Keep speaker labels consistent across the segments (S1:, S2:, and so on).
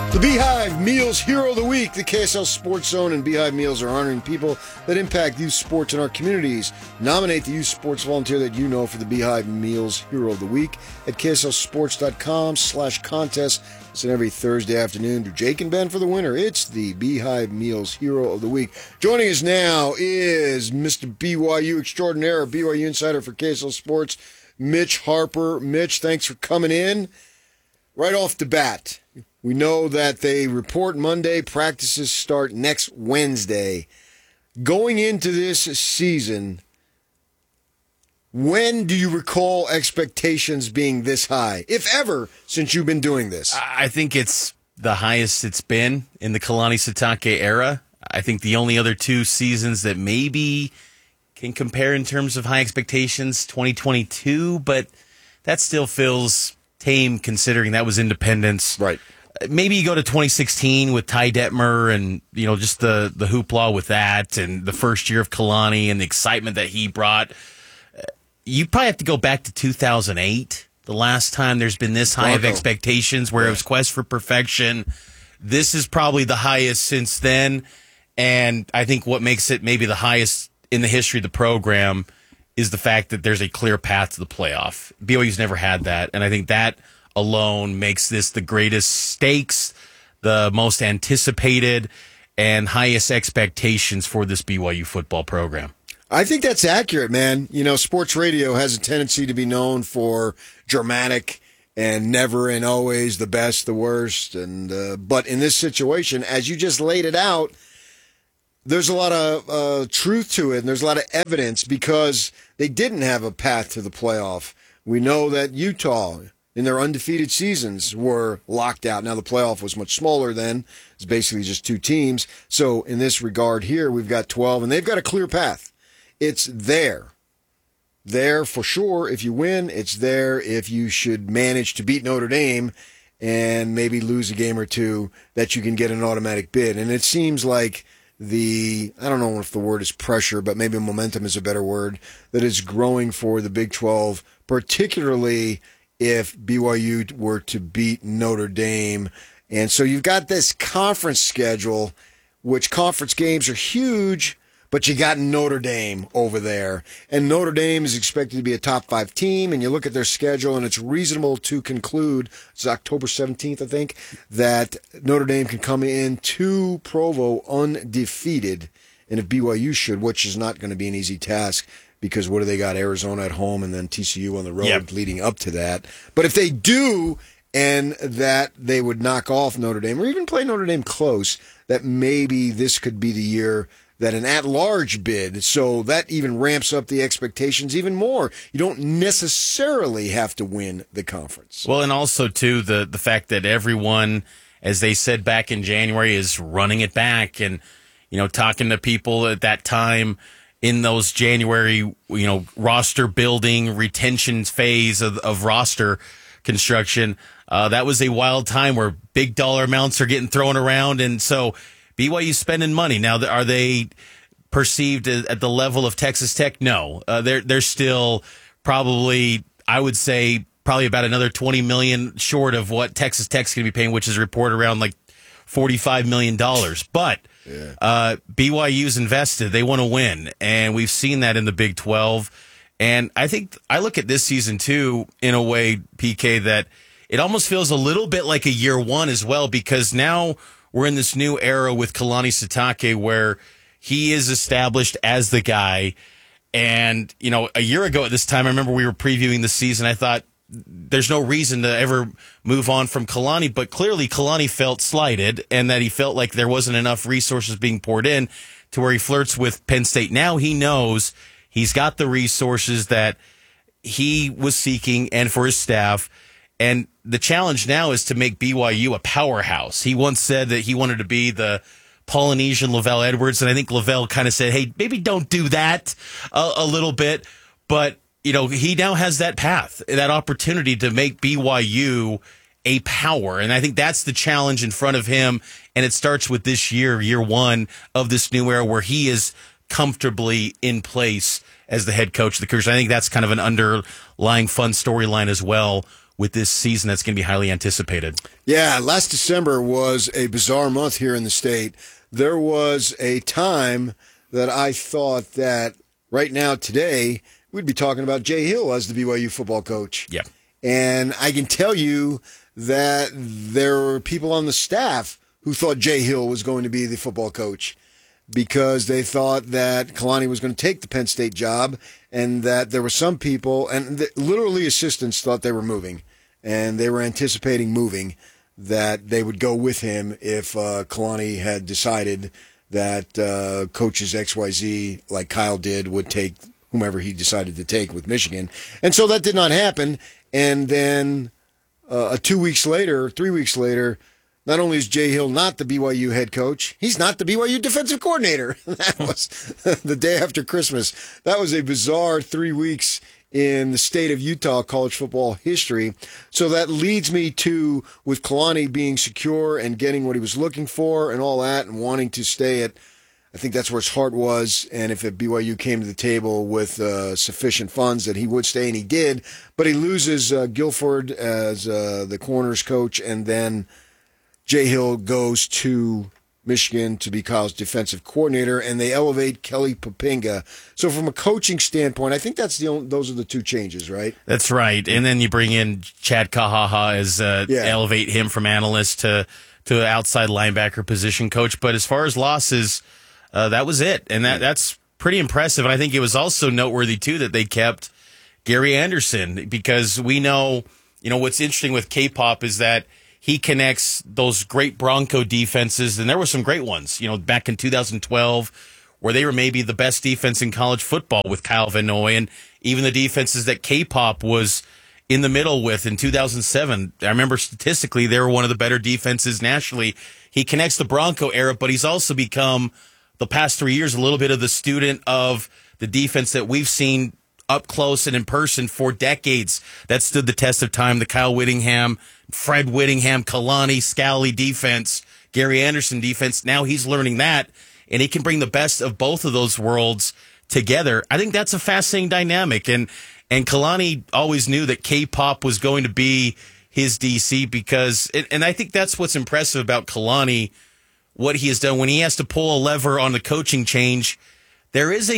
S1: The Beehive Meals Hero of the Week. The KSL Sports Zone and Beehive Meals are honoring people that impact youth sports in our communities. Nominate the youth sports volunteer that you know for the Beehive Meals Hero of the Week at kslsports.com/contest. It's every Thursday afternoon. Do Jake and Ben for the winner. It's the Beehive Meals Hero of the Week. Joining us now is Mr. BYU extraordinaire, BYU insider for KSL Sports, Mitch Harper. Mitch, thanks for coming in. Right off the bat, we know that they report Monday, practices start next Wednesday. Going into this season, when do you recall expectations being this high, if ever, since you've been doing this?
S2: I think it's the highest it's been in the Kalani Sitake era. I think the only other two seasons that maybe can compare in terms of high expectations, 2022, but that still feels tame considering that was Independence.
S1: Right.
S2: Maybe you go to 2016 with Ty Detmer and, you know, just the hoopla with that and the first year of Kalani and the excitement that he brought. You probably have to go back to 2008, the last time there's been this high of expectations where it was quest for perfection. This is probably the highest since then, and I think what makes it maybe the highest in the history of the program is the fact that there's a clear path to the playoff. BYU's never had that, and I think that alone makes this the greatest stakes, the most anticipated, and highest expectations for this BYU football program.
S1: I think that's accurate, man. You know, sports radio has a tendency to be known for dramatic and never and always the best, the worst. But in this situation, as you just laid it out, there's a lot of truth to it, and there's a lot of evidence because they didn't have a path to the playoff. We know that Utah, in their undefeated seasons, were locked out. Now, the playoff was much smaller then. It's basically just two teams. So in this regard here, we've got 12, and they've got a clear path. It's there. There for sure. If you win, it's there if you should manage to beat Notre Dame and maybe lose a game or two, that you can get an automatic bid. And it seems like I don't know if the word is pressure, but maybe momentum is a better word, that is growing for the Big 12, particularly if BYU were to beat Notre Dame. And so you've got this conference schedule, which conference games are huge, but you got Notre Dame over there. And Notre Dame is expected to be a top 5 team, and you look at their schedule, and it's reasonable to conclude, it's October 17th, I think, that Notre Dame can come in to Provo undefeated. And if BYU should, which is not going to be an easy task, because what do they got? Arizona at home and then TCU on the road leading up to that. But if they do, and that they would knock off Notre Dame, or even play Notre Dame close, that maybe this could be the year that an at-large bid, so that even ramps up the expectations even more. You don't necessarily have to win the conference.
S2: Well, and also, too, the fact that everyone, as they said back in January, is running it back. And, you know, talking to people at that time in those January, you know, roster building, retention phase of roster construction, that was a wild time where big dollar amounts are getting thrown around. And so BYU's spending money. Now, are they perceived at the level of Texas Tech? No. They're still probably, I would say, probably about another $20 million short of what Texas Tech's going to be paying, which is reported around like $45 million. But BYU's invested. They want to win, and we've seen that in the Big 12. And I think I look at this season, too, in a way, PK, that it almost feels a little bit like a year one as well, because now we're in this new era with Kalani Sitake where he is established as the guy. And, you know, a year ago at this time, I remember we were previewing the season. I thought there's no reason to ever move on from Kalani. But clearly Kalani felt slighted and that he felt like there wasn't enough resources being poured in to where he flirts with Penn State. Now he knows he's got the resources that he was seeking and for his staff. And the challenge now is to make BYU a powerhouse. He once said that he wanted to be the Polynesian Lavelle Edwards, and I think Lavelle kind of said, hey, maybe don't do that a little bit. But, you know, he now has that path, that opportunity to make BYU a power. And I think that's the challenge in front of him. And it starts with this year one of this new era where he is comfortably in place as the head coach of the Cougars. I think that's kind of an underlying fun storyline as well with this season that's going to be highly anticipated.
S1: Yeah, last December was a bizarre month here in the state. There was a time that I thought that right now, today, we'd be talking about Jay Hill as the BYU football coach.
S2: Yeah.
S1: And I can tell you that there were people on the staff who thought Jay Hill was going to be the football coach because they thought that Kalani was going to take the Penn State job, and that there were some people, and literally assistants, thought they were moving, and they were anticipating moving, that they would go with him if Kalani had decided that coaches XYZ, like Kyle did, would take whomever he decided to take with Michigan. And so that did not happen. And then 3 weeks later, not only is Jay Hill not the BYU head coach, he's not the BYU defensive coordinator. That was the day after Christmas. That was a bizarre 3 weeks in the state of Utah college football history. So that leads me to, with Kalani being secure and getting what he was looking for and all that, and wanting to stay at, I think that's where his heart was, and if BYU came to the table with sufficient funds, that he would stay, and he did. But he loses Guilford as the corners coach, and then Jay Hill goes to Michigan to be Kyle's defensive coordinator, and they elevate Kelly Poppinga. So from a coaching standpoint, I think those are the two changes, right?
S2: That's right. And then you bring in Chad Kahaha as elevate him from analyst to outside linebacker position coach. But as far as losses, that was it. And that's pretty impressive. And I think it was also noteworthy, too, that they kept Gary Anderson, because we know, what's interesting with K-Pop is that he connects those great Bronco defenses, and there were some great ones, back in 2012, where they were maybe the best defense in college football with Kyle Van Noy, and even the defenses that K-Pop was in the middle with in 2007. I remember statistically they were one of the better defenses nationally. He connects the Bronco era, but he's also become, the past 3 years, a little bit of the student of the defense that we've seen up close and in person for decades that stood the test of time. The Kyle Whittingham, Fred Whittingham, Kalani, Scally defense, Gary Anderson defense. Now he's learning that, and he can bring the best of both of those worlds together. I think that's a fascinating dynamic. And Kalani always knew that K-Pop was going to be his DC because, and I think that's what's impressive about Kalani, what he has done when he has to pull a lever on the coaching change. There is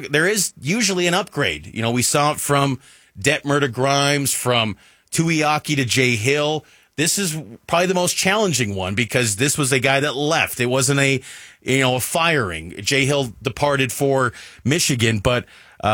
S2: usually an upgrade. We saw it from Detmer to Grimes, from Tuiaki to Jay Hill. This is probably the most challenging one because this was a guy that left. It wasn't a firing. Jay Hill departed for Michigan, but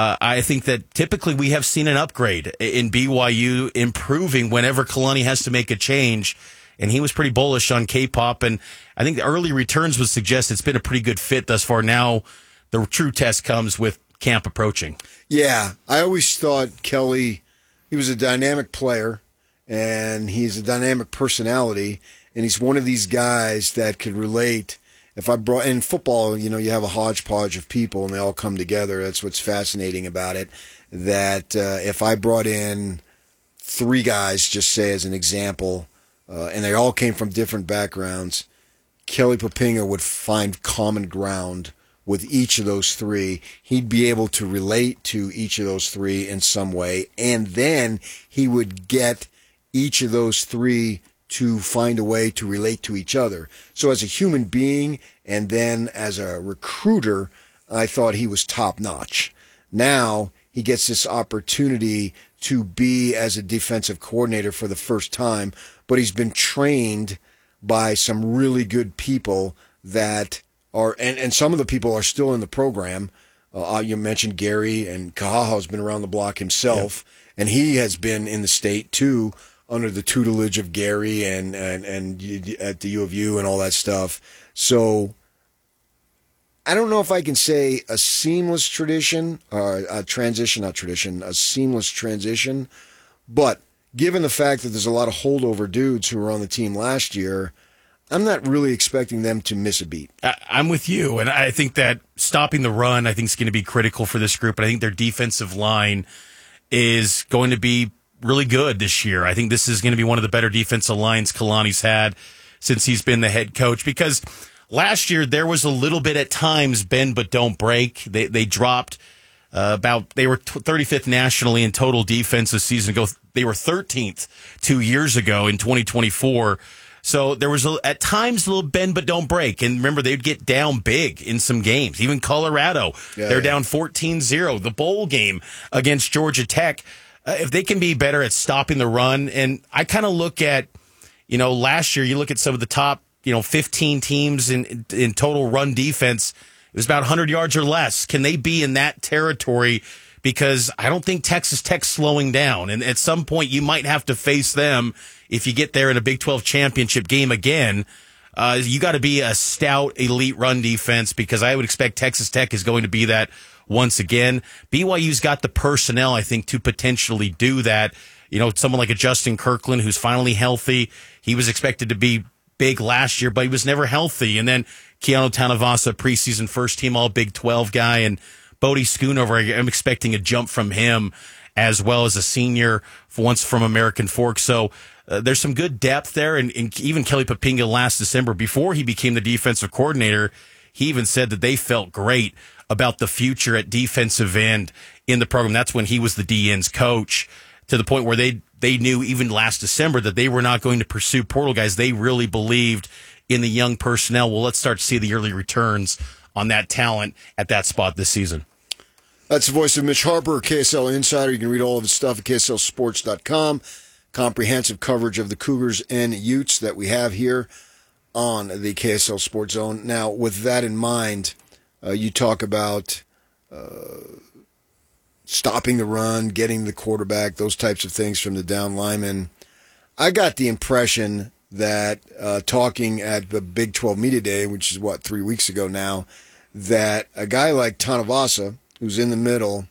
S2: I think that typically we have seen an upgrade in BYU improving whenever Kalani has to make a change. And he was pretty bullish on K-Pop, and I think the early returns would suggest it's been a pretty good fit thus far. Now the true test comes with camp approaching. Yeah,
S1: I always thought Kelly, he was a dynamic player, and he's a dynamic personality, and he's one of these guys that could relate. If I brought in football, you have a hodgepodge of people, and they all come together. That's what's fascinating about it, that if I brought in three guys, just say as an example, and they all came from different backgrounds, Kelly Poppinga would find common ground with each of those three. He'd be able to relate to each of those three in some way, and then he would get each of those three to find a way to relate to each other. So as a human being and then as a recruiter, I thought he was top-notch. Now he gets this opportunity to be as a defensive coordinator for the first time, but he's been trained by some really good people that are, and some of the people are still in the program. You mentioned Gary, and Kahaha's been around the block himself, and he has been in the state too, under the tutelage of Gary and at the U of U and all that stuff. So I don't know if I can say a seamless transition, a seamless transition, but given the fact that there's a lot of holdover dudes who were on the team last year, I'm not really expecting them to miss a beat.
S2: I'm with you, and I think that stopping the run, I think, is going to be critical for this group. And I think their defensive line is going to be really good this year. I think this is going to be one of the better defensive lines Kalani's had since he's been the head coach, because last year there was a little bit at times bend but don't break. They dropped they were 35th nationally in total defense this season ago. They were 13th 2 years ago in 2024. So there was at times a little bend but don't break. And remember, they'd get down big in some games. Even Colorado, they're down 14-0. The bowl game against Georgia Tech, if they can be better at stopping the run. And I kind of look at, last year, you look at some of the top, 15 teams in total run defense. It was about 100 yards or less. Can they be in that territory? Because I don't think Texas Tech's slowing down. And at some point, you might have to face them if you get there in a Big 12 championship game again. You got to be a stout, elite run defense, because I would expect Texas Tech is going to be that once again. BYU's got the personnel, I think, to potentially do that. Someone like a Justin Kirkland, who's finally healthy. He was expected to be big last year, but he was never healthy. And then Keanu Tanavasa, preseason first team all Big 12 guy, and Bodie Schoonover, I'm expecting a jump from him, as well as a senior once from American Fork. So there's some good depth there. And even Kelly Papinga last December, before he became the defensive coordinator, he even said that they felt great about the future at defensive end in the program. That's when he was the D-ends coach, to the point where they knew even last December that they were not going to pursue portal guys. They really believed in the young personnel. Well, let's start to see the early returns on that talent at that spot this season.
S1: That's the voice of Mitch Harper, KSL Insider. You can read all of his stuff at KSLSports.com. Comprehensive coverage of the Cougars and Utes that we have here on the KSL Sports Zone. Now, with that in mind, you talk about stopping the run, getting the quarterback, those types of things from the down linemen. I got the impression that talking at the Big 12 Media Day, which is, 3 weeks ago now, that a guy like Tanavasa, who's in the middle,